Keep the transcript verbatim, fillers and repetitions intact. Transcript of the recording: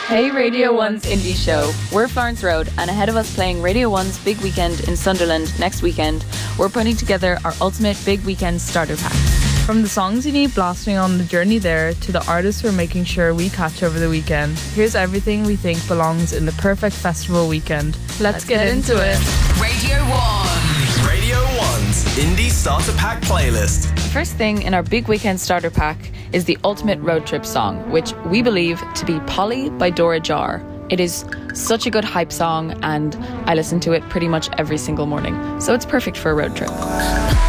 Hey Radio one's Indie Show. We're Florence Road, and ahead of us playing Radio one's Big Weekend in Sunderland next weekend, we're putting together our ultimate Big Weekend starter pack. From the songs you need blasting on the journey there to the artists we're making sure we catch over the weekend, here's everything we think belongs in the perfect festival weekend. Let's, Let's get, get into, into it. it. Radio one. Radio one's Indie Starter Pack playlist. The first thing in our Big Weekend starter pack is the ultimate road trip song, which we believe to be Polly by Dora Jar. It is such a good hype song, and I listen to it pretty much every single morning, so it's perfect for a road trip.